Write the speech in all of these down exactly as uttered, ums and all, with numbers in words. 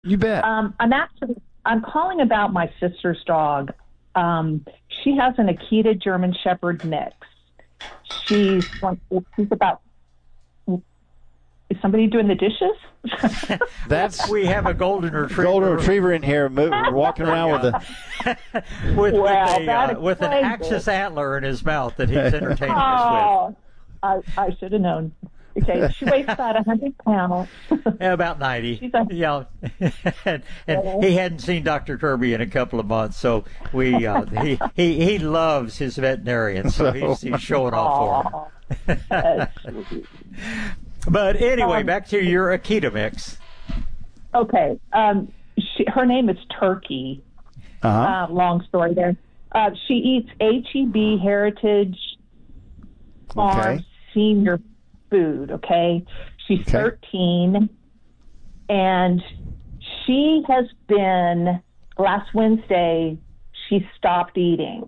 You bet. Um, I'm actually I'm calling about my sister's dog. Um, she has an Akita German Shepherd mix. She's she's about. Is somebody doing the dishes? That's we have a golden retriever. Golden retriever in here, moving, walking around with a with, well, with, a, uh, with an Axis antler in his mouth that he's entertaining oh, us with. I, I should have known. Okay, she weighs about one hundred pounds. Yeah, about ninety. She's a, yeah, and, and he hadn't seen Doctor Kirby in a couple of months, so we uh, he, he he loves his veterinarian, so he's, he's showing off for him. But anyway, um, back to your Akita mix. Okay, um, she, her name is Turkey. Uh-huh. Uh, long story there. Uh, she eats H E B Heritage Farm okay. Senior food, okay? She's okay. thirteen, and she has been, last Wednesday, she stopped eating.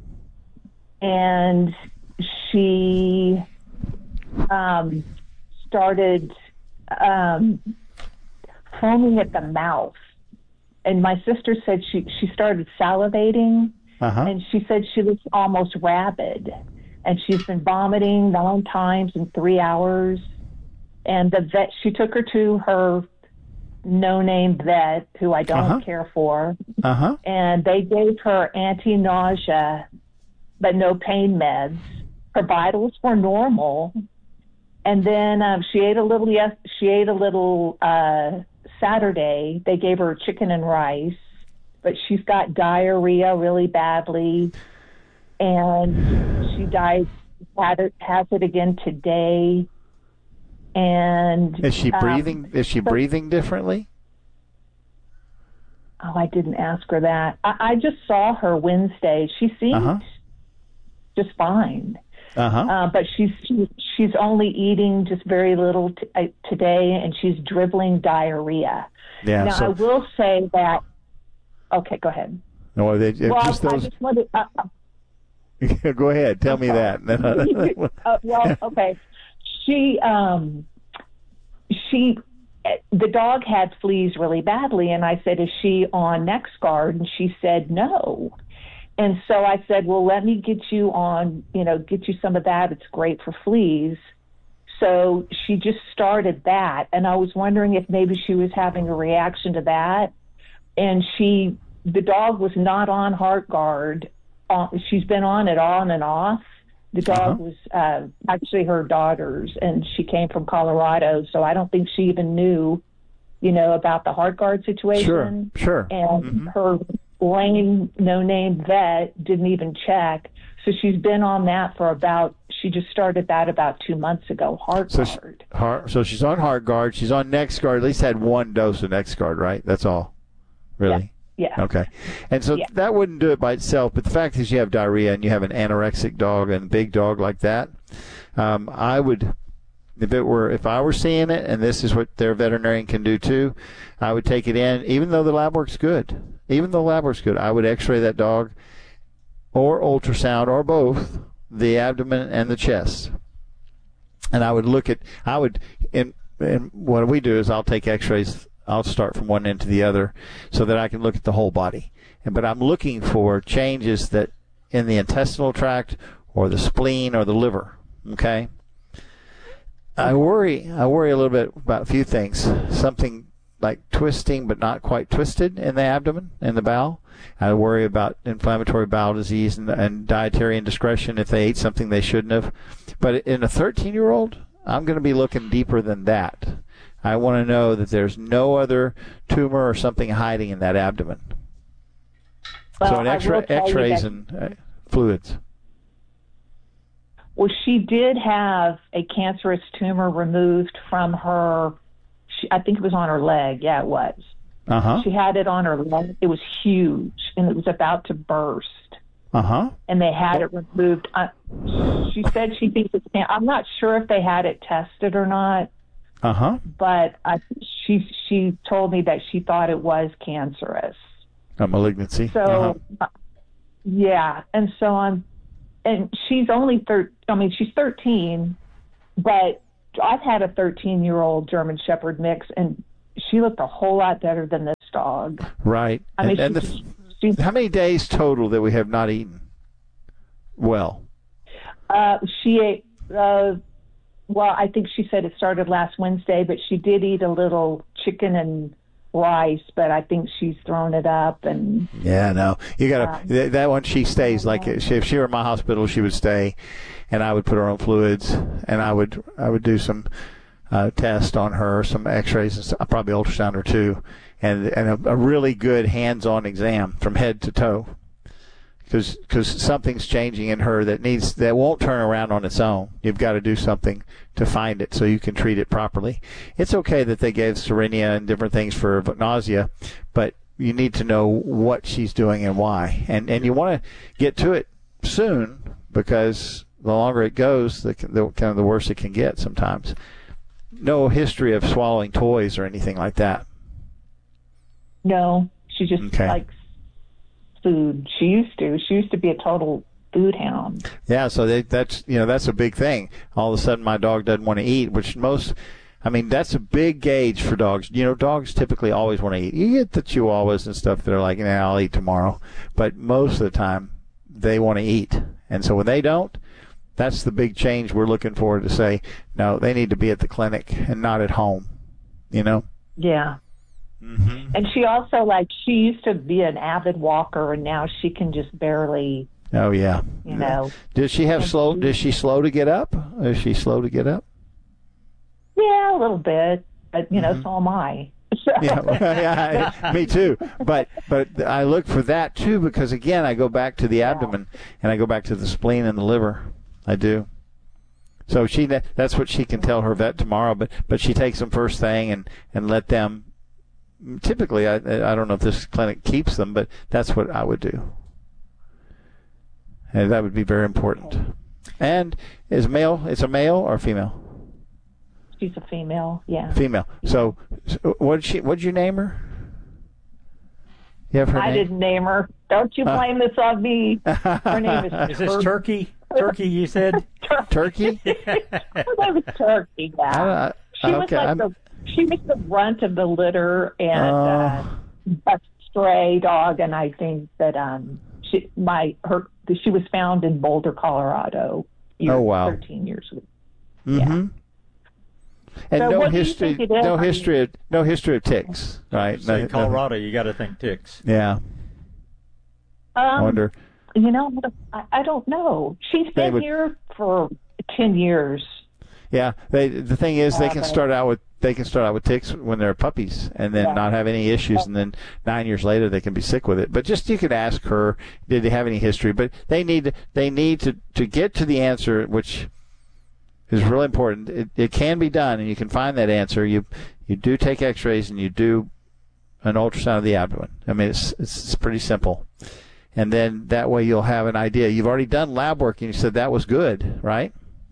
And she um, started um, foaming at the mouth. And my sister said she, she started salivating, uh-huh. and she said she was almost rabid. And she's been vomiting nine times in three hours. And the vet, she took her to her no-name vet, who I don't uh-huh. care for. Uh-huh. And they gave her anti-nausea, but no pain meds. Her vitals were normal. And then um, she ate a little. Yes, she ate a little uh, Saturday. They gave her chicken and rice, but she's got diarrhea really badly. And she died, had it, has it again today. And is she breathing? Um, is she so, breathing differently? Oh, I didn't ask her that. I, I just saw her Wednesday. She seemed uh-huh. just fine. Uh-huh. Uh, but she's she, she's only eating just very little t- uh, today, and she's dribbling diarrhea. Yeah. Now So, I will say that. Okay, go ahead. No, they, well, just I, those. I just wanted. Uh, Go ahead. Tell me that. uh, well, okay. She, um, she, the dog had fleas really badly, and I said, "Is she on NexGard?" And she said, "No." And so I said, "Well, let me get you on, you know, get you some of that. It's great for fleas." So she just started that, and I was wondering if maybe she was having a reaction to that. And she, the dog was not on HeartGard. Uh, she's been on it on and off. The dog uh-huh. was uh, actually her daughter's, and she came from Colorado, so I don't think she even knew, you know, about the HeartGard situation. Sure, sure. And mm-hmm. her lame, no-name vet didn't even check. So she's been on that for about, she just started that about two months ago, HeartGard. So, she, heart, so she's on HeartGard. She's on NexGard. At least had one dose of NexGard, right? That's all. Really? Yeah. Yeah. Okay. And so yeah. that wouldn't do it by itself, but the fact is you have diarrhea and you have an anorexic dog and a big dog like that, um, I would, if it were, if I were seeing it, and this is what their veterinarian can do too, I would take it in, even though the lab work's good. Even though the lab work's good, I would x-ray that dog or ultrasound or both, the abdomen and the chest. And I would look at, I would, and, and what we do is I'll take x-rays. I'll start from one end to the other so that I can look at the whole body. And, but I'm looking for changes that in the intestinal tract or the spleen or the liver, okay? I worry I worry a little bit about a few things. Something like twisting but not quite twisted in the abdomen, in the bowel. I worry about inflammatory bowel disease and, and dietary indiscretion if they ate something they shouldn't have. But in a thirteen-year-old, I'm going to be looking deeper than that. I want to know that there's no other tumor or something hiding in that abdomen. Well, so an X-ray, X-rays and uh, fluids. Well, she did have a cancerous tumor removed from her, she, I think it was on her leg. Yeah, it was. Uh-huh. She had it on her leg. It was huge, and it was about to burst. Uh-huh. And they had it removed. Uh, she said she thinks it's, I'm not sure if they had it tested or not. Uh-huh. But I, she she told me that she thought it was cancerous. A malignancy. So, uh-huh. uh, yeah, and so I'm, and she's only thir- I mean, she's thirteen, but I've had a thirteen-year-old German Shepherd mix, and she looked a whole lot better than this dog. Right. I mean, and, and she, the, she, how many days total that we have not eaten well? Uh, she ate, uh, well, I think she said it started last Wednesday, but she did eat a little chicken and rice, but I think she's thrown it up. And yeah, no, you gotta um, th- that one. She stays like if she, if she were in my hospital, she would stay, and I would put her on fluids, and I would I would do some uh, tests on her, some X-rays, and stuff, probably ultrasound her too, and and a, a really good hands-on exam from head to toe. Because because something's changing in her that needs that won't turn around on its own. You've got to do something to find it so you can treat it properly. It's okay that they gave Cerenia and different things for nausea, but you need to know what she's doing and why. And and you want to get to it soon, because the longer it goes, the, the kind of the worse it can get sometimes. No history of swallowing toys or anything like that. No, she just okay. likes food. She used to. She used to be a total food hound. Yeah, so they, that's you know that's a big thing. All of a sudden, my dog doesn't want to eat, which most, I mean, that's a big gauge for dogs. You know, dogs typically always want to eat. You get the Chihuahuas and stuff that are like, nah, I'll eat tomorrow, but most of the time they want to eat, and so when they don't, that's the big change we're looking for to say, no, they need to be at the clinic and not at home. You know? Yeah. Mm-hmm. And she also, like, she used to be an avid walker, and now she can just barely. Oh yeah. You know. Does she have slow? Does she slow to get up? Is she slow to get up? Yeah, a little bit, but you know, mm-hmm. so am I. yeah, well, yeah, me too. But but I look for that too, because again, I go back to the abdomen yeah. and I go back to the spleen and the liver. I do. So she that's what she can tell her vet tomorrow. But but she takes them first thing and and let them. Typically, I I don't know if this clinic keeps them, but that's what I would do. And that would be very important. And is male? It's a male or female? She's a female. Yeah. Female. So, so what did she? What did you name her? You have her I name? didn't name her. Don't you blame uh. this on me. Her name is. Is this Turkey? Turkey, you said. Turkey. Her name is Turkey. Yeah. I, I, she was okay, like I'm, the. She was the brunt of the litter and uh, uh, a stray dog, and I think that um she my her she was found in Boulder, Colorado. Years, oh wow! Thirteen years ago. Mm-hmm. Yeah. And so no history, no I history, mean, of, no history of ticks, right? Say no, Colorado, no. You got to think ticks. Yeah. Um, I wonder. You know, I, I don't know. She's been would, here for ten years. Yeah, they. The thing is, they uh, can start out with they can start out with ticks when they're puppies, and then yeah. not have any issues, and then nine years later they can be sick with it. But just you could ask her, did they have any history? But they need to, they need to to get to the answer, which is really important. It, it can be done, and you can find that answer. You you do take X-rays and you do an ultrasound of the abdomen. I mean, it's it's, it's pretty simple, and then that way you'll have an idea. You've already done lab work, and you said that was good, right?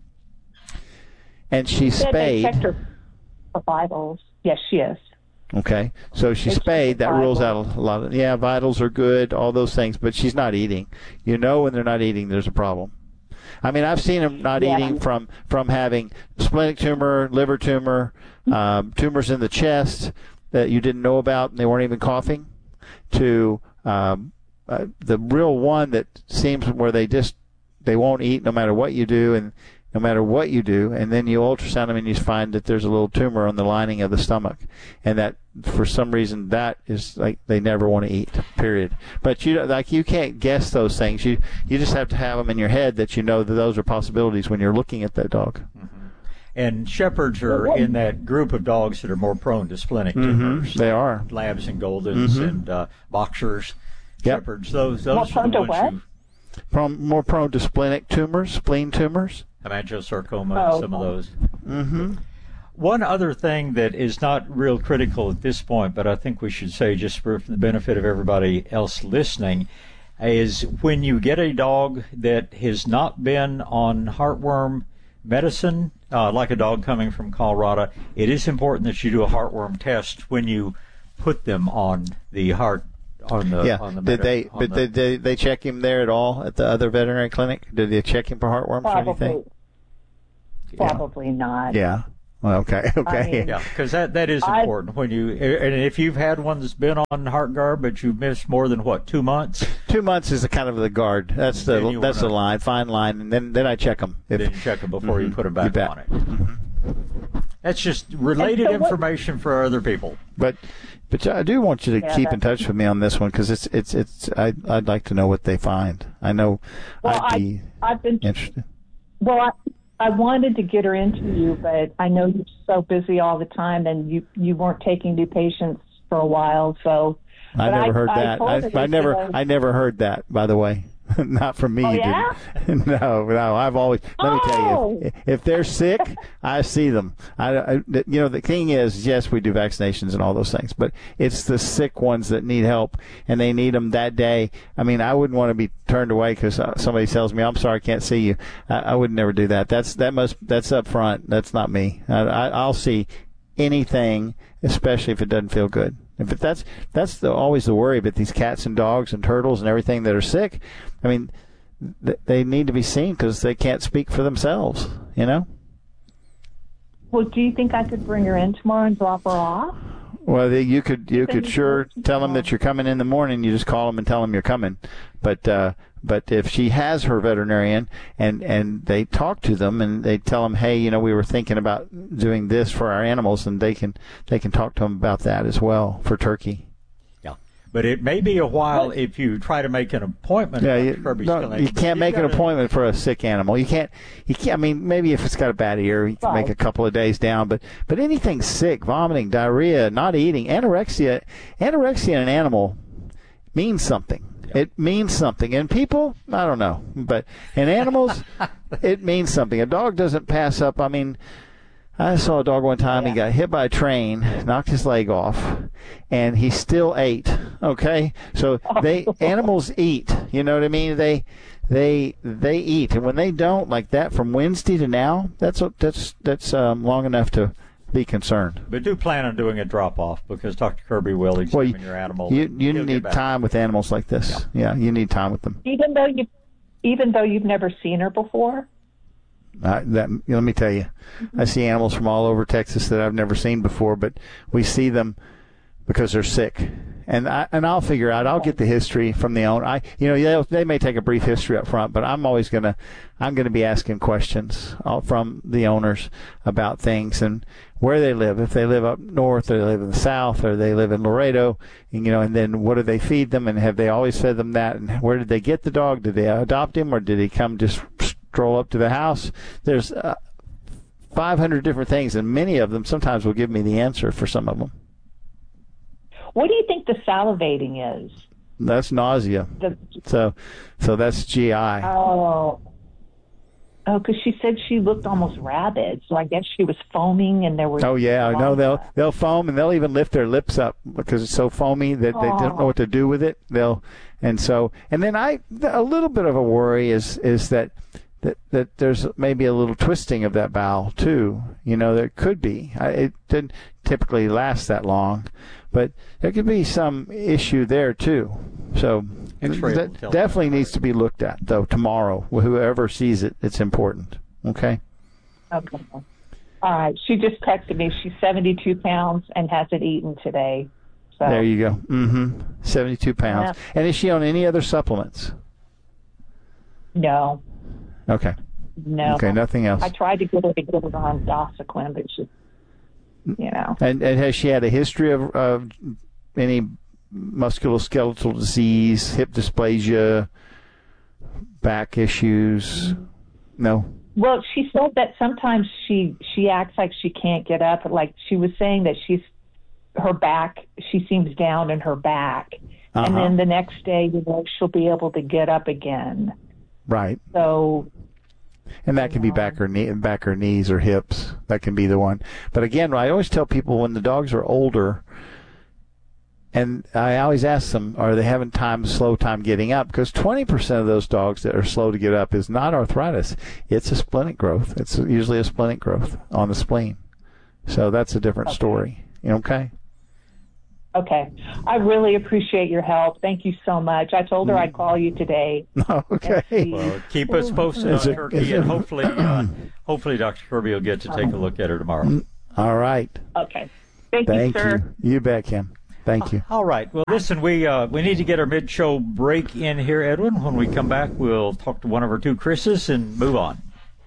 And she spayed. They checked her for vitals. Yes, she is. Okay, so she they spayed. That rules out a lot of yeah, vitals are good, all those things, but she's not eating. You know, when they're not eating, there's a problem. I mean, I've seen them not yeah. eating from from having splenic tumor, liver tumor, um, tumors in the chest that you didn't know about, and they weren't even coughing, to um, uh, the real one that seems where they just they won't eat no matter what you do, and no matter what you do, and then you ultrasound them and you find that there's a little tumor on the lining of the stomach, and that for some reason that is like they never want to eat. Period. But you like you can't guess those things. You you just have to have them in your head that you know that those are possibilities when you're looking at that dog. Mm-hmm. And shepherds are in that group of dogs that are more prone to splenic tumors. Mm-hmm. They are. Labs and Goldens mm-hmm. and uh, boxers, yep. shepherds. Those those more are the prone ones to what? who Prone, more prone to splenic tumors, spleen tumors. Hemangiosarcoma, oh, some of those. Mm-hmm. One other thing that is not real critical at this point, but I think we should say just for the benefit of everybody else listening, is when you get a dog that has not been on heartworm medicine, uh, like a dog coming from Colorado, it is important that you do a heartworm test when you put them on the heart. On the, yeah. on the did meta, they? But the, did they, they check him there at all at the other veterinary clinic? Did they check him for heartworms probably, or anything? Probably yeah. not. Yeah. Okay, okay. I mean, Yeah, because that, that is I- important. When you and if you've had one that's been on Heartgard, but you've missed more than what two months, Two months is the kind of the guard. That's Then the you that's wanna- the line, fine line, and then then I check them. If, then you check them before you Mhm, put them you back bet. on it. That's just related And so what- information for other people. But but I do want you to Yeah, keep in that's- touch with me on this one because it's it's it's I I'd like to know what they find. I know Well, I'd be I, I've been interested. well. I, I wanted to get her into you, but I know you're so busy all the time, and you you weren't taking new patients for a while. So I but never I- heard I that. told I, her I never yesterday- I never heard that. By the way, not from me. Oh, you yeah? didn't. no, no. I've always let me tell you. Oh. If, if they're sick, I see them. I, I you know the thing is, yes, we do vaccinations and all those things, but it's the sick ones that need help and they need them that day. I mean, I wouldn't want to be turned away because somebody tells me, "I'm sorry, I can't see you." I, I would never do that. That's that must that's up front. That's not me. I, I, I'll see anything, especially if it doesn't feel good. If it, that's that's the, always the worry about these cats and dogs and turtles and everything that are sick. I mean, th- they need to be seen because they can't speak for themselves. You know. Well, do you think I could bring her in tomorrow and drop her off? Well, they, you could you could Then- sure tell them that you're coming in the morning. You just call them and tell them you're coming. But uh, but if she has her veterinarian and and they talk to them and they tell them, hey, you know, we were thinking about doing this for our animals, and they can they can talk to them about that as well for turkey. Yeah, but it may be a while if you try to make an appointment. Yeah, Doctor you, Kirby's no, clinic, you but can't you've make an gotta- appointment for a sick animal. You can't. You can't. I mean, maybe if it's got a bad ear, you can Right. make a couple of days down. But but anything sick, vomiting, diarrhea, not eating, anorexia, anorexia in an animal means something. It means something. And people, I don't know, but in animals, it means something. A dog doesn't pass up. I mean, I saw a dog one time. Yeah. He got hit by a train, knocked his leg off, and he still ate. Okay, so they animals eat. You know what I mean? They they they eat, and when they don't, like that, from Wednesday to now, that's that's that's um, long enough to be concerned. But do plan on doing a drop off because Doctor Kirby will examine Well, you, your animal. you, and you he'll get need back. time with animals like this. Yeah. you need time with them. Even though you, even though you've never seen her before. Uh, that let me tell you, I see animals from all over Texas that I've never seen before, but we see them because they're sick, and I and I'll figure out. I'll get the history from the owner. I you know they'll, they may take a brief history up front, but I'm always gonna I'm gonna be asking questions uh, from the owners about things and where they live. If they live up north, or they live in the south, or they live in Laredo, and, you know, and then what do they feed them, and have they always fed them that, and where did they get the dog? Did they adopt him, or did he come just stroll up to the house? There's uh, five hundred different things, and many of them sometimes will give me the answer for some of them. What do you think the salivating is? That's nausea. The, So, so that's G I. oh, oh, because she said she looked almost rabid. So I guess she was foaming, and there was. Oh yeah, no, they'll they'll foam and they'll even lift their lips up because it's so foamy that they don't know what to do with it. They'll and so and then I a little bit of a worry is is that that that there's maybe a little twisting of that bowel too. You know, there could be. I, it didn't typically last that long, but there could be some issue there too. So X-ray will that tell definitely us. needs to be looked at though tomorrow. Whoever sees it, it's important. Okay. Okay. All right. She just texted me. She's seventy-two pounds and hasn't eaten today. So There you go. Mm-hmm. seventy-two pounds. Yeah. And is she on any other supplements? no, Okay. no. Okay, nothing else. I tried to get her to get her on Dosequin, but she, you know. And, and has she had a history of, of any musculoskeletal disease, hip dysplasia, back issues? No? Well, she said that sometimes she she acts like she can't get up. Like she was saying that she's her back. She seems down in her back, Uh-huh. and then the next day, you know, she'll be able to get up again. Right. So And that can be back or knee, back or knees or hips. That can be the one. But again, I always tell people when the dogs are older, and I always ask them, are they having time, slow time getting up? Because twenty percent of those dogs that are slow to get up is not arthritis. It's a splenic growth. It's usually a splenic growth on the spleen. So that's a different Okay. story. Okay? okay, I really appreciate your help. Thank you so much. I told her I'd call you today. Okay. Well, keep us posted Is on it- Turkey, is it- and hopefully, uh, hopefully, Doctor Kirby will get to take a look at her tomorrow. All right. Okay. Thank, Thank you, sir. you. You bet, Kim. Thank you. All right. Well, listen, we uh, we need to get our mid-show break in here, Edwin. When we come back, we'll talk to one of our two Chris's and move on.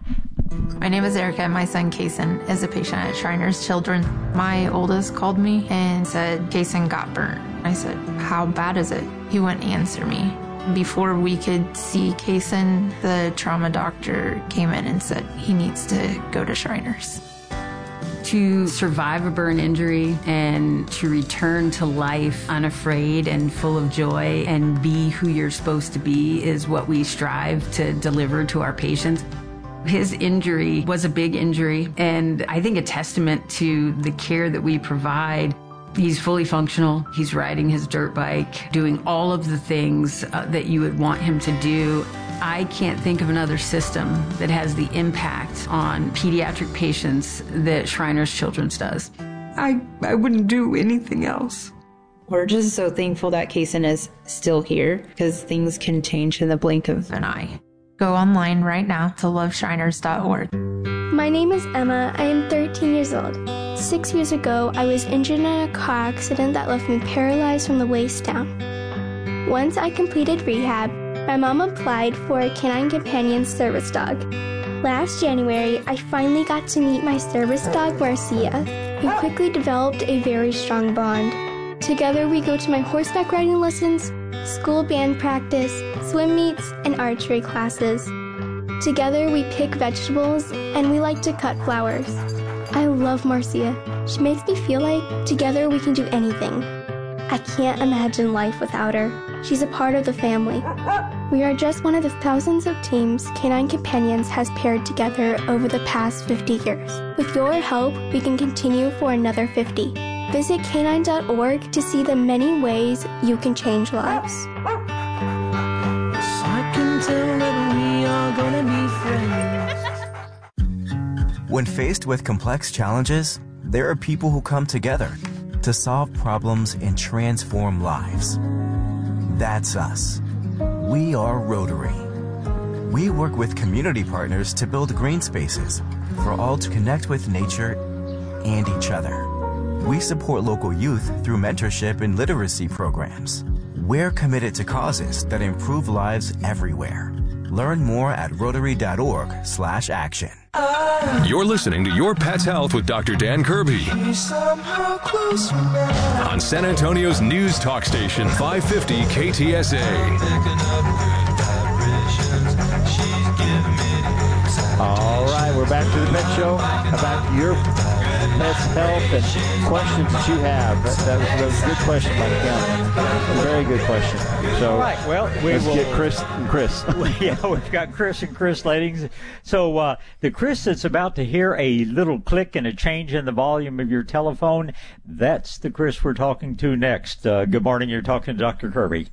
My name is Erica, and my son, Kason, is a patient at Shriners Children. My oldest called me and said, Kason got burnt. I said, how bad is it? He wouldn't answer me. Before we could see Kason, the trauma doctor came in and said he needs to go to Shriners. To survive a burn injury and to return to life unafraid and full of joy and be who you're supposed to be is what we strive to deliver to our patients. His injury was a big injury, and I think a testament to the care that we provide. He's fully functional. He's riding his dirt bike, doing all of the things uh, that you would want him to do. I can't think of another system that has the impact on pediatric patients that Shriners Children's does. I, I wouldn't do anything else. We're just so thankful that Kason is still here, because things can change in the blink of an eye. Go online right now to love shriners dot org. My name is Emma. I am thirteen years old. Six years ago, I was injured in a car accident that left me paralyzed from the waist down. Once I completed rehab, my mom applied for a Canine Companion service dog. Last January, I finally got to meet my service dog, Marcia. We quickly developed a very strong bond. Together, we go to my horseback riding lessons, school band practice, swim meets, and archery classes. Together, we pick vegetables, and we like to cut flowers. I love Marcia. She makes me feel like together we can do anything. I can't imagine life without her. She's a part of the family. We are just one of the thousands of teams Canine Companions has paired together over the past fifty years. With your help, we can continue for another fifty. Visit canine dot org to see the many ways you can change lives. I can tell that we are gonna be friends. When faced with complex challenges, there are people who come together to solve problems and transform lives. That's us. We are Rotary. We work with community partners to build green spaces for all to connect with nature and each other. We support local youth through mentorship and literacy programs. We're committed to causes that improve lives everywhere. Learn more at rotary dot org slash action. You're listening to Your Pet's Health with Doctor Dan Kirby on San Antonio's news talk station, five fifty K T S A. All right, we're back to the Pet Show about your pet's health and questions that you have. That, that, was, that was a good question by Kim. A very good question. So, all right, well, we let's will get Chris and Chris. Yeah, we've got Chris and Chris Ladings. So uh, the Chris that's about to hear a little click and a change in the volume of your telephone, that's the Chris we're talking to next. Uh, good morning. You're talking to Doctor Kirby.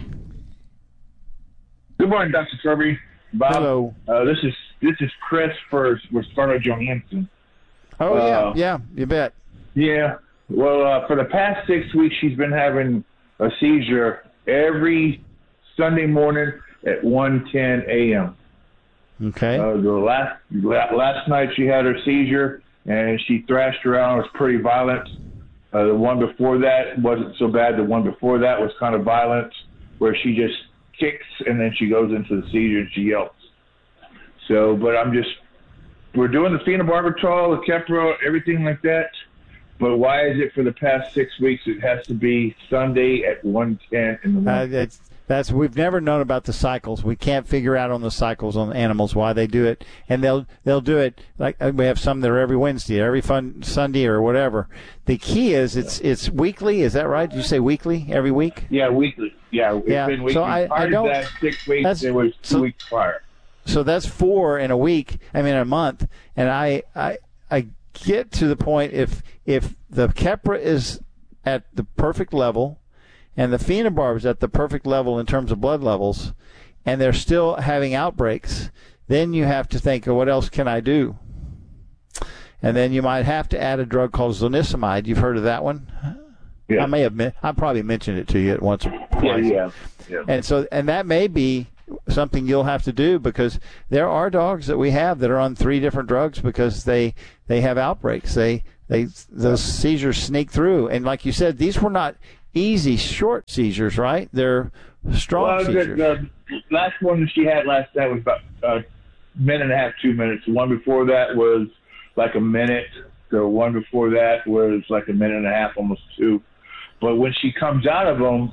Good morning, Doctor Kirby. Bob. Hello. Uh, this is this is Chris for with Scarlett Johansson. Oh, uh, yeah, yeah, you bet. Yeah. Well, uh, for the past six weeks, she's been having a seizure every Sunday morning at one ten a.m. Okay. Uh, the last last night she had her seizure, and she thrashed around. It was pretty violent. Uh, the one before that wasn't so bad. The one before that was kind of violent, where she just kicks and then she goes into the seizure and she yelps. So, but I'm just, we're doing the phenobarbital, the Keppra, everything like that. But why is it for the past six weeks it has to be Sunday at one ten in the morning? Uh, that's, that's we've never known about the cycles. We can't figure out on the cycles on animals why they do it, and they'll they'll do it like we have some that are every Wednesday, every fun Sunday or whatever. The key is it's it's weekly. Is that right? Did you say weekly every week? Yeah, weekly. Yeah, it's yeah. been weekly. So I, prior I don't. To that six weeks. It was two so, weeks prior. So that's four in a week. I mean, a month. And I, I, I get to the point if if the Keppra is at the perfect level, and the phenobarb is at the perfect level in terms of blood levels, and they're still having outbreaks, then you have to think, oh, what else can I do? And then you might have to add a drug called zonisamide. You've heard of that one? Yeah. I may have, I probably mentioned it to you at once or twice. Yeah, yeah, yeah. And so, and that may be something you'll have to do, because there are dogs that we have that are on three different drugs because they they have outbreaks. They they those seizures sneak through. And like you said, these were not easy, short seizures, right? They're strong well, seizures. The, the last one she had last night was about a minute and a half, two minutes. The one before that was like a minute. The one before that was like a minute and a half, almost two. But when she comes out of them,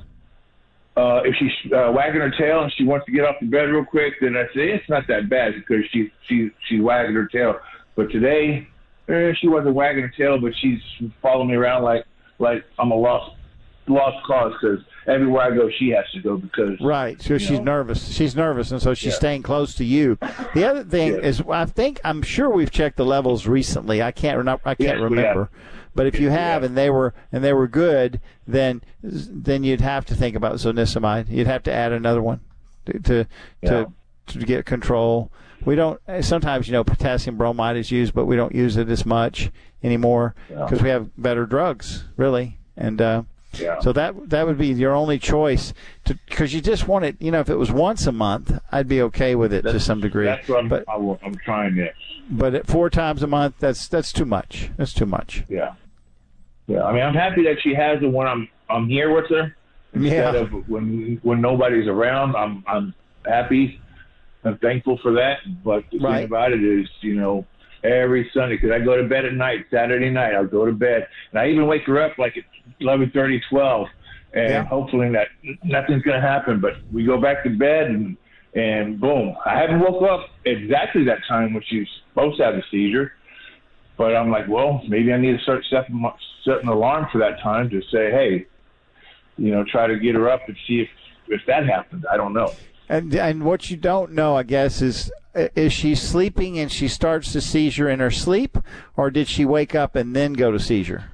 uh, if she's uh, wagging her tail and she wants to get off the bed real quick, then I say it's not that bad because she she she's wagging her tail. But today, eh, she wasn't wagging her tail, but she's following me around like like I'm a lost lost cause because everywhere I go, she has to go because right. So she's know. nervous. She's nervous, and so she's yeah. staying close to you. The other thing yeah. is, I think I'm sure we've checked the levels recently. I can't. I can't yes, remember. But if you have yeah. and they were and they were good, then then you'd have to think about zonisamide. You'd have to add another one to to, yeah. to to get control. We don't. Sometimes you know potassium bromide is used, but we don't use it as much anymore because yeah. we have better drugs, really. And uh, yeah. so that that would be your only choice, because you just want it. You know, if it was once a month, I'd be okay with it that's, to some degree. That's what I'm, but, I'm trying this. But at four times a month, that's that's too much. That's too much. Yeah. Yeah, I mean, I'm happy that she has it when I'm I'm here with her instead yeah. of when when nobody's around. I'm I'm happy and thankful for that. But the right. thing about it is, you know, every Sunday, because I go to bed at night, Saturday night, I'll go to bed, and I even wake her up like at eleven thirty, twelve, and yeah. hopefully that nothing's going to happen. But we go back to bed, and and boom, I haven't woke up exactly that time when she's supposed to have a seizure. But I'm like, well, maybe I need to start setting, setting an alarm for that time to say, hey, you know, try to get her up and see if, if that happens. I don't know. And and what you don't know, I guess, is is she sleeping and she starts the seizure in her sleep, or did she wake up and then go to seizure?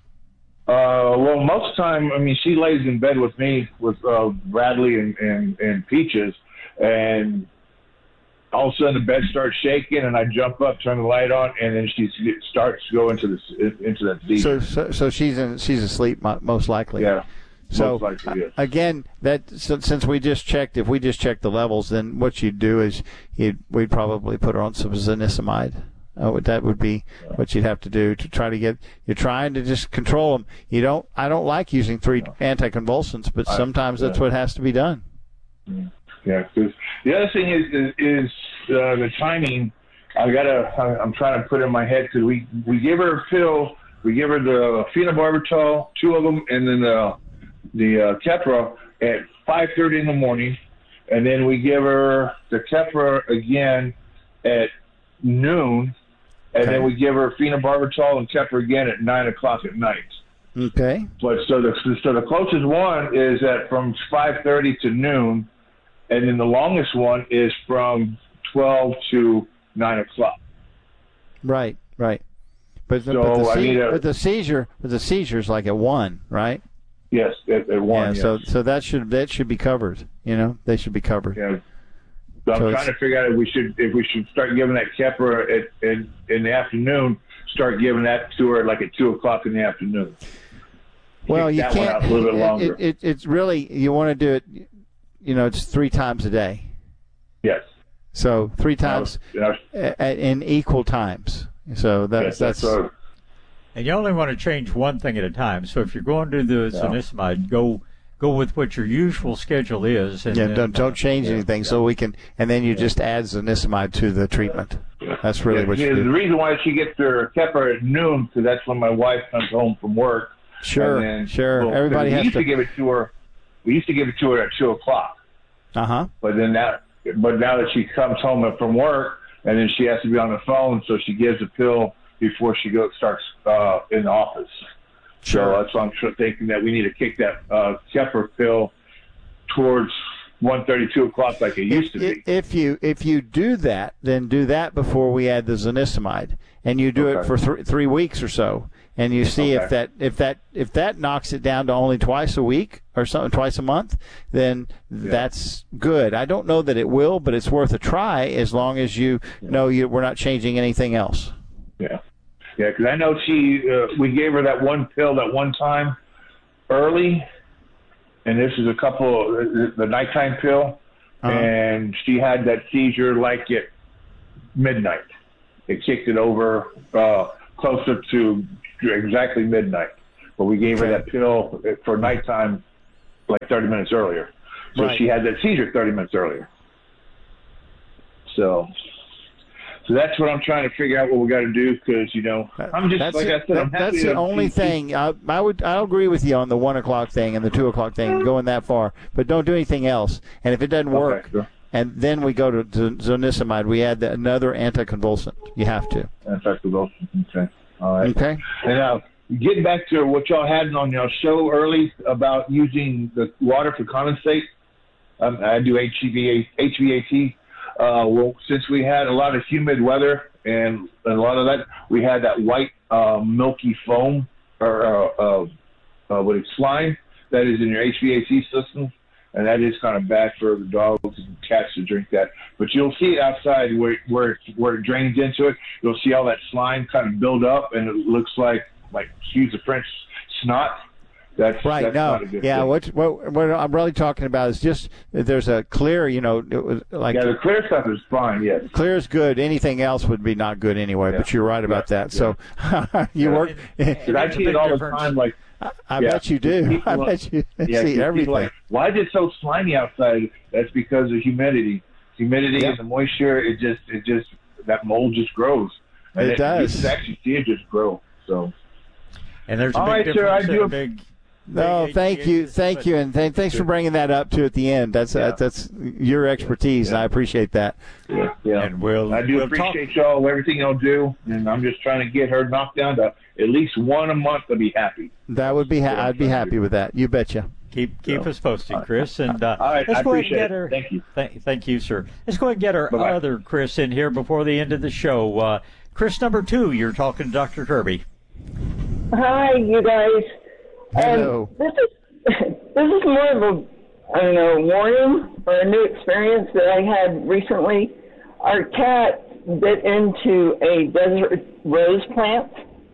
Uh, well, most of the time, I mean, she lays in bed with me with uh, Bradley and, and, and Peaches, and all of a sudden the bed starts shaking, and I jump up, turn the light on, and then she starts to go into the into that seizure. So, so, so she's in, she's asleep, most likely. Yeah. So most likely, yes. again, that so, since we just checked, if we just checked the levels, then what you'd do is you'd we'd probably put her on some zonisamide. Uh, that would be yeah. what you'd have to do to try to get. You're trying to just control them. You don't. I don't like using three no. anticonvulsants, but I, sometimes yeah. that's what has to be done. Yeah. Yeah, because the other thing is is, is uh, the timing. I gotta. I'm trying to put in my head because we we give her a pill. We give her the phenobarbital, two of them, and then the the uh, Keppra at five thirty in the morning, and then we give her the Keppra again at noon, and okay. then we give her phenobarbital and Keppra again at nine o'clock at night. Okay. But so the so the closest one is at from five thirty to noon. And then the longest one is from twelve to nine o'clock. Right, right. But, so but, the, I se- need a, but the seizure, but the seizure's like at one, right? Yes, at, at one. Yeah, yes. So, so that should that should be covered. You know, they should be covered. Yeah. So I'm so trying to figure out if we should if we should start giving that Keppra at, in in the afternoon. Start giving that to her like at two o'clock in the afternoon. Well, Take you that can't. One out a little bit longer. It, it, it's really you want to do it. You know, it's three times a day. Yes. So three times yeah. a, in equal times. So that's yes, that's. that's right. And you only want to change one thing at a time. So if you're going to the yeah. zonisamide, go go with what your usual schedule is. And yeah, then, don't don't change uh, anything. yeah. So we can, and then you yeah. just add zonisamide to the treatment. Yeah. That's really yeah, what yeah, you do. The reason why she gets her Keppra at noon because that's when my wife comes home from work. Sure, then, sure. Well, Everybody we has used to. to give it to her. We used to give it to her at two o'clock. Uh huh. But then that, but now that she comes home from work, and then she has to be on the phone, so she gives a pill before she goes starts uh, in the office. Sure. So that's why I'm thinking that we need to kick that uh, Keppra pill towards one thirty, two o'clock like it used to be. If you if you do that, then do that before we add the zonisamide, and you do okay. it for th- three weeks or so, and you see okay. if that if that if that knocks it down to only twice a week or something, twice a month, then yeah. that's good. I don't know that it will, but it's worth a try as long as you yeah. know you, we're not changing anything else. Yeah, yeah, because I know she uh, we gave her that one pill that one time early. And this is a couple, the nighttime pill, uh-huh. and she had that seizure like at midnight. It kicked it over uh, closer to exactly midnight. But we gave her that pill for nighttime like thirty minutes earlier. So right. she had that seizure thirty minutes earlier. So, so that's what I'm trying to figure out what we got to do because, you know, I'm just, that's like it. I said, I'm happy. That's the only thing. I, I would, I'll agree with you on the one o'clock thing and the two o'clock thing, going that far. But don't do anything else. And if it doesn't work, okay, sure. and then we go to, to zonisamide, we add the, another anticonvulsant. You have to. Anticonvulsant, okay. All right. Okay. And now, getting back to what y'all had on your show early about using the water for condensate, um, I do H V A T. Uh, well, since we had a lot of humid weather and, and a lot of that, we had that white uh, milky foam or uh, uh, uh, what it's slime that is in your H V A C system, and that is kind of bad for the dogs and cats to drink that. But you'll see it outside where where it, where it drains into it. You'll see all that slime kind of build up, and it looks like like huge French snot. That's right. That's no, not a good yeah. thing. What what what I'm really talking about is just that there's a clear. You know, it was like yeah, the clear stuff is fine. Yes, clear is good. Anything else would be not good anyway. Yeah. But you're right about yeah. that. So you yeah. work. Because I see it all difference. the time. Like I, I yeah. bet you do. People, I bet you yeah, see everything. Like, why is it so slimy outside? That's because of humidity. Humidity yep. and the moisture. It just it just that mold just grows. And it, it does. You can actually see it just grow. So. And there's a all big right, difference. Sir, I do. A big, No, big thank you, thank you, and th- thanks for bringing that up too at the end. That's yeah. uh, that's your expertise, yeah. and I appreciate that. Yeah, yeah. And we'll, I do we'll appreciate talk. y'all, everything y'all do, and I'm just trying to get her knocked down to at least one a month to be happy. That would be, ha- I'd be happy with that. You betcha. Keep keep so, us posted, Chris. And uh, all right, let's I go ahead and appreciate get it. her. Thank you. Th- thank you, sir. Let's go ahead and get our Bye-bye. other Chris in here before the end of the show. Uh, Chris number two, you're talking to Doctor Kirby. Hi, you guys. Hello. Um, this is this is more of a I don't know warning or a new experience that I had recently. Our cat bit into a desert rose plant.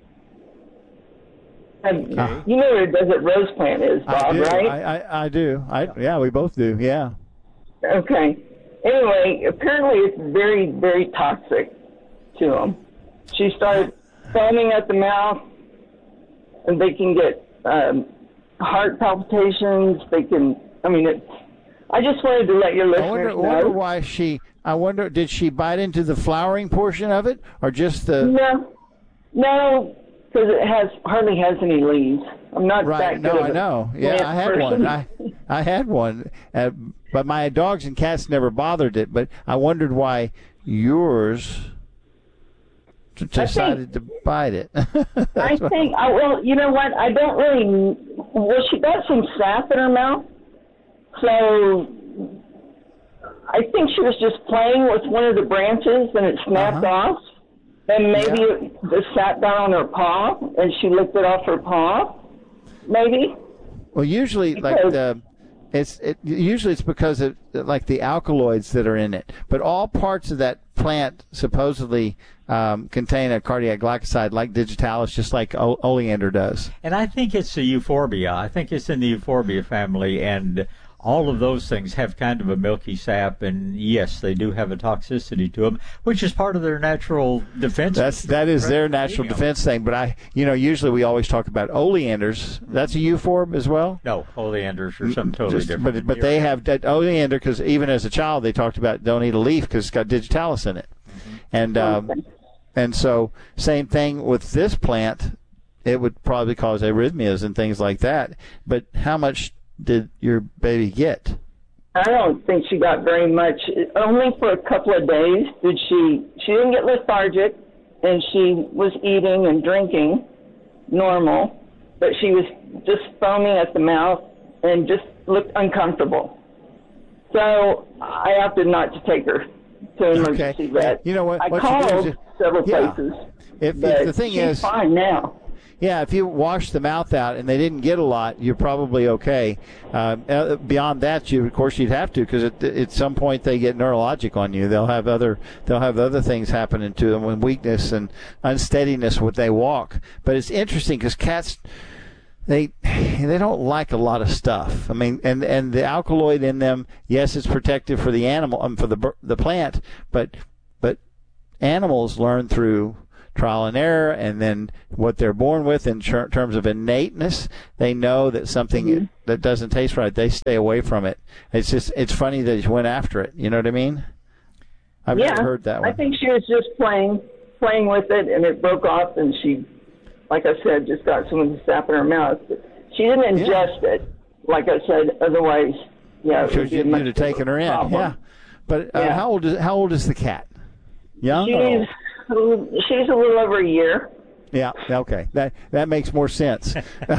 And uh, you know what a desert rose plant is, Bob, I do. right? I, I, I do. I yeah, we both do. Yeah. Okay. Anyway, apparently it's very, very toxic to them. She started foaming at the mouth, and they can get um, heart palpitations. They can. I mean, it's. I just wanted to let your listeners I wonder, know. wonder why she. I wonder, did she bite into the flowering portion of it, or just the? No, no, because it has hardly has any leaves. I'm not right. that good No, of I know. A yeah, I had person. one. I I had one, uh, but my dogs and cats never bothered it. But I wondered why yours t- decided think, to bite it. I think. I, well, you know what? I don't really. Well, she got some sap in her mouth, so I think she was just playing with one of the branches and it snapped uh-huh. off. And maybe yeah. it just sat down on her paw and she licked it off her paw. Maybe. Well, usually, because, like the, it's it, usually it's because of like the alkaloids that are in it. But all parts of that plant supposedly um, contain a cardiac glycoside, like digitalis, just like o- oleander does. And I think it's a euphorbia. I think it's in the euphorbia family, and all of those things have kind of a milky sap, and yes, they do have a toxicity to them, which is part of their natural defense. That's that is their natural defense thing. But I, you know, usually we always talk about oleanders. That's a euphorb as well. No, oleanders are something totally Just, different. But but they have that oleander because even as a child they talked about don't eat a leaf because it's got digitalis in it, mm-hmm. and um, and so same thing with this plant. It would probably cause arrhythmias and things like that. But how much did your baby get? I don't think she got very much. Only for a couple of days did she. She didn't get lethargic, and she was eating and drinking normal, but she was just foaming at the mouth and just looked uncomfortable. So I opted not to take her to emergency okay. vet. You know what? I what called you do is, several yeah. places. If, but if the thing she's is fine now. Yeah, if you wash the mouth out and they didn't get a lot, you're probably okay. Uh, beyond that, you of course you'd have to because at, at some point they get neurologic on you. They'll have other they'll have other things happening to them, with weakness and unsteadiness when they walk. But it's interesting because cats they they don't like a lot of stuff. I mean, and and the alkaloid in them, yes, it's protective for the animal and um, for the the plant, but but animals learn through trial and error, and then what they're born with in ter- terms of innateness. They know that something mm-hmm. that doesn't taste right, they stay away from it. It's just, it's funny that you went after it. You know what I mean? I've yeah, never heard that one. I think she was just playing, playing with it, and it broke off, and she, like I said, just got some of the sap in her mouth. But she didn't ingest yeah. it, like I said. Otherwise, yeah, it would be much have taken her in. Problem. Yeah, but uh, yeah. how old is how old is the cat? Young. She's or? she's a little over a year. Yeah. Okay. That that makes more sense.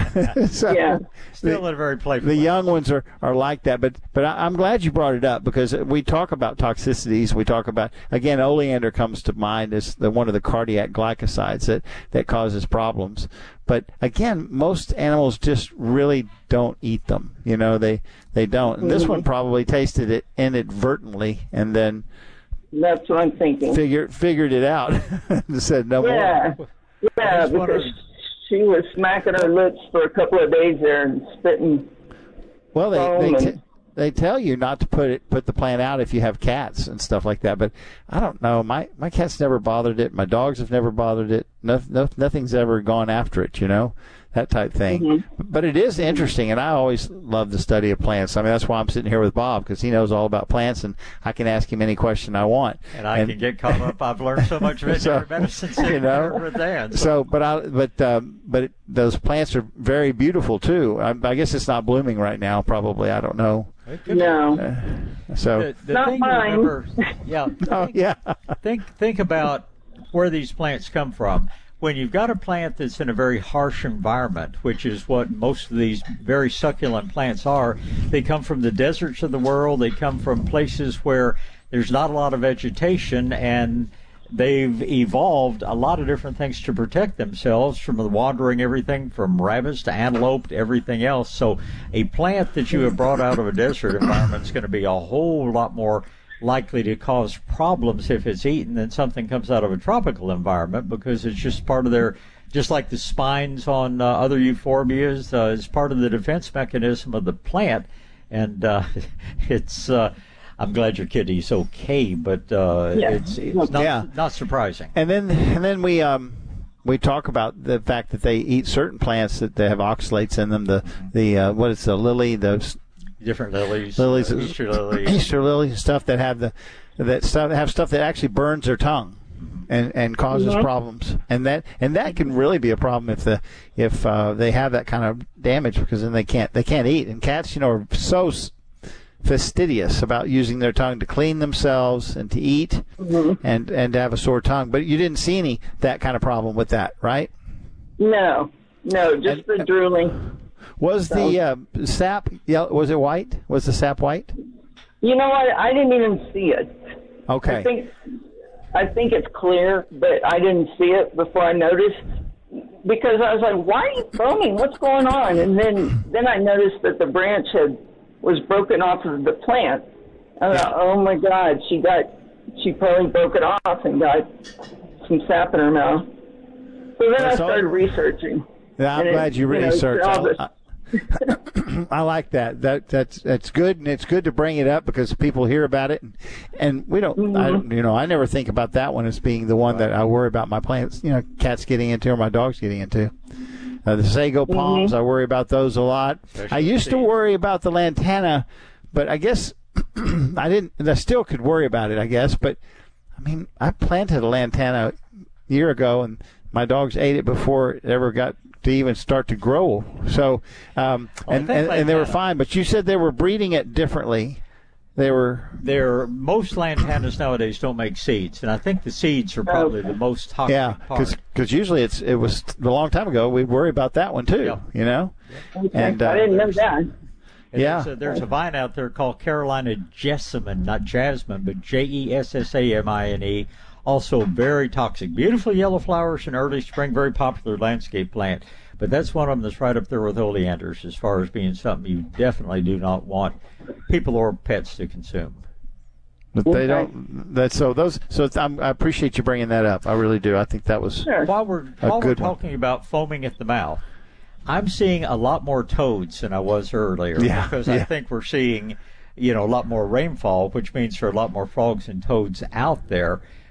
so, yeah. Still the, a very playful. The young ones are, are like that, but but I, I'm glad you brought it up because we talk about toxicities. We talk about again, oleander comes to mind as the one of the cardiac glycosides that that causes problems. But again, most animals just really don't eat them. You know, they they don't. And this mm-hmm. one probably tasted it inadvertently and then. That's what I'm thinking. Figured figured it out and said no yeah. more. Yeah, because she was smacking her lips for a couple of days there and spitting. Well, they they, and, t- they tell you not to put it put the plant out if you have cats and stuff like that. But I don't know. My my cat's never bothered it. My dogs have never bothered it. No, no, nothing's ever gone after it. You know, that type thing. Mm-hmm. But it is interesting, and I always love the study of plants. I mean, that's why I'm sitting here with Bob, because he knows all about plants, and I can ask him any question I want. And I and, can get caught up. I've learned so much veterinary so, medicine sitting you know, here with Dan. So, so but I, but um, but it, those plants are very beautiful too. I, I guess it's not blooming right now. Probably, I don't know. No. Uh, so the, the not thing mine. Remember, yeah. Oh think, yeah. think think about where these plants come from. When you've got a plant that's in a very harsh environment, which is what most of these very succulent plants are, they come from the deserts of the world. They come from places where there's not a lot of vegetation, and they've evolved a lot of different things to protect themselves from the wandering everything from rabbits to antelope to everything else. So a plant that you have brought out of a desert environment is going to be a whole lot more likely to cause problems if it's eaten than something comes out of a tropical environment, because it's just part of their, just like the spines on uh, other euphorbias, uh, is part of the defense mechanism of the plant. And uh, it's, uh, I'm glad your kitty's okay, but uh, yeah. it's, it's not, yeah. not surprising. And then and then we um we talk about the fact that they eat certain plants that they have oxalates in them. The the uh, what is the lily those. Different lilies, lilies, uh, Easter lilies, Easter lilies, stuff that have the that stuff have stuff that actually burns their tongue, and and causes mm-hmm. problems, and that and that can really be a problem if the if uh, they have that kind of damage, because then they can't they can't eat. And cats, you know, are so fastidious about using their tongue to clean themselves and to eat, mm-hmm. and and to have a sore tongue. But you didn't see any that kind of problem with that, right? No, no, just and, the drooling. Was so. the uh, sap, yeah, was it white? Was the sap white? You know what? I didn't even see it. Okay. I think, I think it's clear, but I didn't see it before I noticed, because I was like, why are you foaming? What's going on? And then, then I noticed that the branch had was broken off of the plant. I thought, oh my God, she got, she probably broke it off and got some sap in her mouth. So then That's I started all. researching. Yeah, I'm and glad it, you you researched. Know, I like that. That that's that's good, and it's good to bring it up because people hear about it, and, and we don't. Mm-hmm. I, you know, I never think about that one as being the one that I worry about my plants. You know, cats getting into or my dogs getting into. Uh, the sago palms, mm-hmm. I worry about those a lot. I used to worry about the lantana, but I guess I didn't. I still could worry about it, I guess. But I mean, I planted a lantana a year ago, and my dogs ate it before it ever got to even start to grow. So, um, oh, and, and, and they were fine. But you said they were breeding it differently. They were. They're, most lantanas nowadays don't make seeds, and I think the seeds are probably the most toxic yeah, part. because usually it's it was a long time ago. We'd worry about that one too. Yep. You know. Okay. And uh, I didn't know that. And yeah. There's a, there's a vine out there called Carolina jessamine, not jasmine, but J E S S A M I N E. Also very toxic. Beautiful yellow flowers in early spring, very popular landscape plant. But that's one of them that's right up there with oleanders as far as being something you definitely do not want people or pets to consume. But they don't. That's so. Those. So I'm, I appreciate you bringing that up. I really do. I think that was sure. while we're a while good we're talking one. about foaming at the mouth. I'm seeing a lot more toads than I was earlier yeah, because yeah. I think we're seeing, you know, a lot more rainfall, which means there are a lot more frogs and toads out there.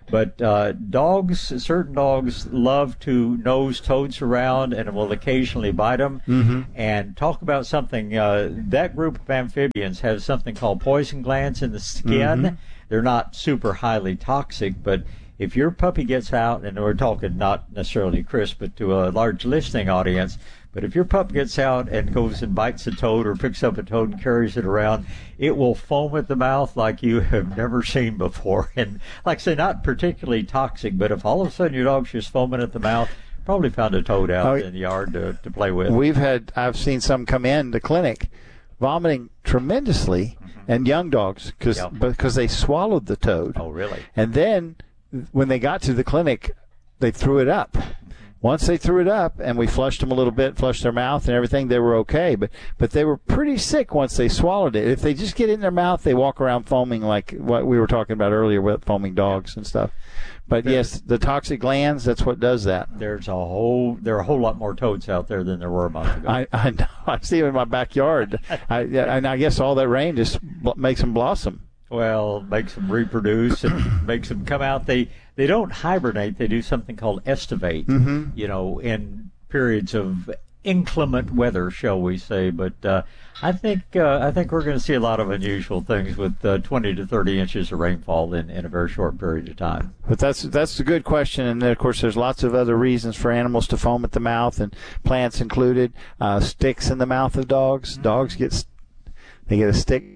But uh, dogs, certain dogs love to nose toads around and will occasionally bite them. Mm-hmm. And talk about something, uh, that group of amphibians has something called poison glands in the skin. Mm-hmm. They're not super highly toxic, but if your puppy gets out, and we're talking not necessarily Chris, but to a large listening audience, but if your pup gets out and goes and bites a toad or picks up a toad and carries it around, it will foam at the mouth like you have never seen before. And like I say, not particularly toxic, but if all of a sudden your dog's just foaming at the mouth, probably found a toad out oh, in the yard to, to play with. We've had, I've seen some come in the clinic vomiting tremendously, mm-hmm. and young dogs, cause, yep. because they swallowed the toad. Oh, really? And then when they got to the clinic, they threw it up. Once they threw it up and we flushed them a little bit, flushed their mouth and everything, they were okay. But but they were pretty sick once they swallowed it. If they just get it in their mouth, they walk around foaming like what we were talking about earlier with foaming dogs and stuff. But there's, yes, the toxic glands, that's what does that. There's a whole, there are a whole lot more toads out there than there were a month ago. I, I know. I see them in my backyard. I, and I guess all that rain just makes them blossom. Well, makes them reproduce and makes them come out. They they don't hibernate. They do something called estivate, mm-hmm. you know, in periods of inclement weather, shall we say. But uh, I think uh, I think we're going to see a lot of unusual things with uh, twenty to thirty inches of rainfall in, in a very short period of time. But that's that's a good question, and then, of course, there's lots of other reasons for animals to foam at the mouth, and plants included. Uh, sticks in the mouth of dogs. Mm-hmm. Dogs get they get a stick